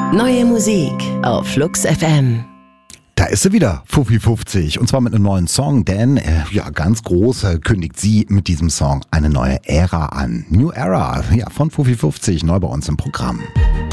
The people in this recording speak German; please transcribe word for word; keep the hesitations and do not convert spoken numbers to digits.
Neue Musik auf Flux F M. Da ist sie wieder, Fuffi fünfzig, und zwar mit einem neuen Song, denn äh, ja, ganz groß äh, kündigt sie mit diesem Song eine neue Ära an. New Era, ja, von Fuffi fünfzig, neu bei uns im Programm.